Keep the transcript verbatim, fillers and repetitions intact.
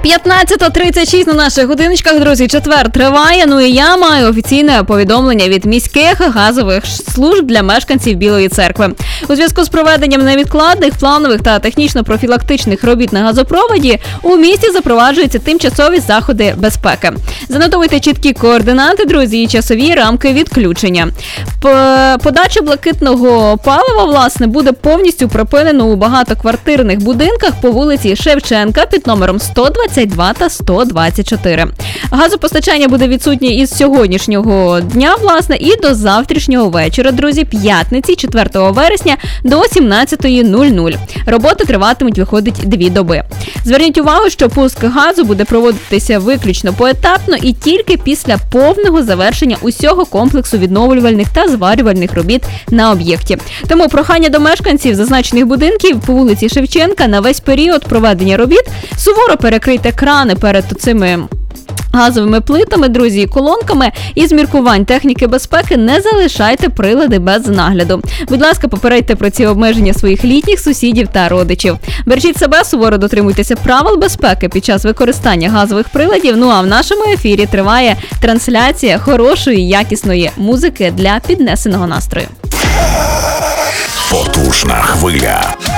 п'ятнадцята тридцять шість на наших годиночках, друзі, четвер триває, ну і я маю офіційне повідомлення від міських газових служб для мешканців Білої Церкви. У зв'язку з проведенням невідкладних, планових та технічно-профілактичних робіт на газопроводі у місті запроваджуються тимчасові заходи безпеки. Занотовуйте чіткі координати, друзі, і часові рамки відключення. Подача блакитного палива, власне, буде повністю припинено у багатоквартирних будинках по вулиці Шевченка під номером сто двадцять два та сто двадцять чотири. Газопостачання буде відсутнє із сьогоднішнього дня, власне, і до завтрашнього вечора, друзі, п'ятниці, четвертого вересня до сімнадцятої нуль нуль. Роботи триватимуть, виходить, дві доби. Зверніть увагу, що пуск газу буде проводитися виключно поетапно і тільки після повного завершення усього комплексу відновлювальних та зварювальних робіт на об'єкті. Тому прохання до мешканців зазначених будинків по вулиці Шевченка на весь період проведення робіт суворо перекрийте крани перед цими газовими плитами, друзі, і колонками, і з міркувань техніки безпеки не залишайте прилади без нагляду. Будь ласка, попередьте про ці обмеження своїх літніх сусідів та родичів. Бережіть себе, суворо дотримуйтеся правил безпеки під час використання газових приладів. Ну а в нашому ефірі триває трансляція хорошої, якісної музики для піднесеного настрою. Потужна хвиля.